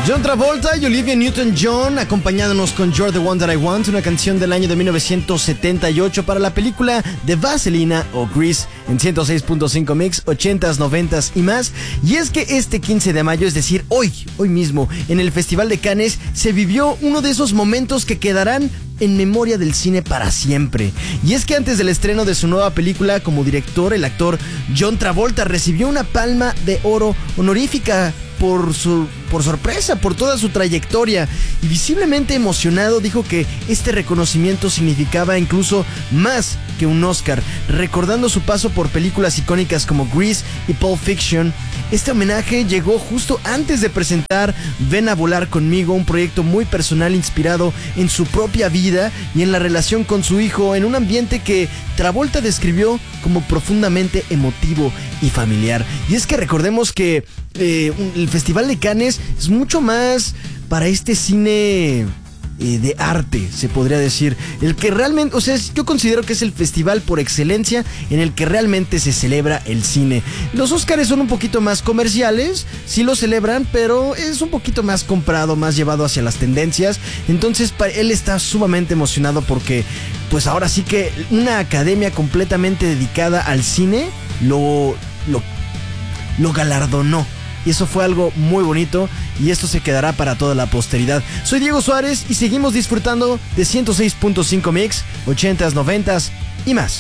John Travolta y Olivia Newton-John acompañándonos con You're the One That I Want, una canción del año de 1978 para la película de Vaselina o Grease en 106.5 Mix, 80s, 90s y más. Y es que este 15 de mayo, es decir, hoy mismo, en el Festival de Cannes se vivió uno de esos momentos que quedarán en memoria del cine para siempre. Y es que antes del estreno de su nueva película como director, el actor John Travolta recibió una Palma de Oro honorífica por sorpresa, por toda su trayectoria, y visiblemente emocionado dijo que este reconocimiento significaba incluso más que un Oscar, recordando su paso por películas icónicas como Grease y Pulp Fiction. Este homenaje llegó justo antes de presentar Ven a volar conmigo, un proyecto muy personal inspirado en su propia vida y en la relación con su hijo, en un ambiente que Travolta describió como profundamente emotivo y familiar. Y es que recordemos que el Festival de Cannes es mucho más para este cine de arte, se podría decir, el que realmente, o sea, yo considero que es el festival por excelencia en el que realmente se celebra el cine. Los Óscares son un poquito más comerciales, sí lo celebran, pero es un poquito más comprado, más llevado hacia las tendencias. Entonces él está sumamente emocionado porque pues ahora sí que una academia completamente dedicada al cine lo galardonó. Y eso fue algo muy bonito y esto se quedará para toda la posteridad. Soy Diego Suárez y seguimos disfrutando de 106.5 Mix, 80s, 90s y más.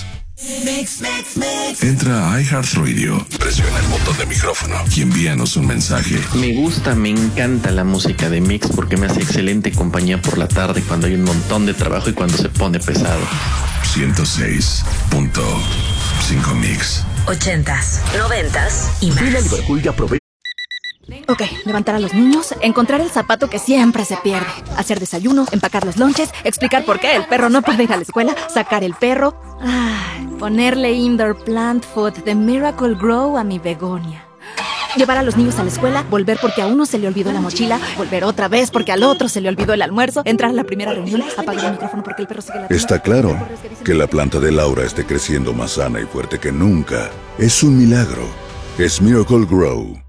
Entra a iHeartRadio, presiona el botón de micrófono y envíanos un mensaje. Me gusta, me encanta la música de Mix porque me hace excelente compañía por la tarde cuando hay un montón de trabajo y cuando se pone pesado. 106.5 Mix. 80s, 90s y más. Ven a Liverpool y aprovecha. Ok, levantar a los niños, encontrar el zapato que siempre se pierde, hacer desayuno, empacar los lonches, explicar por qué el perro no puede ir a la escuela, sacar el perro, ponerle indoor plant food de Miracle Grow a mi begonia. Llevar a los niños a la escuela, volver porque a uno se le olvidó la mochila, volver otra vez porque al otro se le olvidó el almuerzo, entrar a la primera reunión, apagar el micrófono porque el perro sigue la... Está claro que la planta de Laura esté creciendo más sana y fuerte que nunca. Es un milagro. Es Miracle Grow.